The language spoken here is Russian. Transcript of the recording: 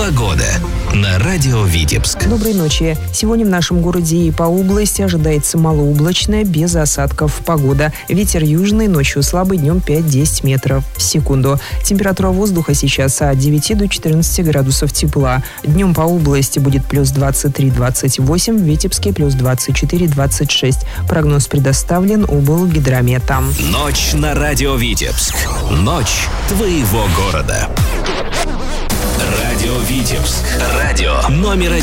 Погода на радио Витебск. Доброй ночи. Сегодня в нашем городе и по области ожидается малооблачная, без осадков погода. Ветер южный, ночью слабый, днем 5-10 метров в секунду. Температура воздуха сейчас от 9 до 14 градусов тепла. Днем по области будет плюс 23-28, в Витебске плюс 24-26. Прогноз предоставлен облгидромета. Ночь на радио Витебск. Ночь твоего города. Радио Витебск. Радио номер 1.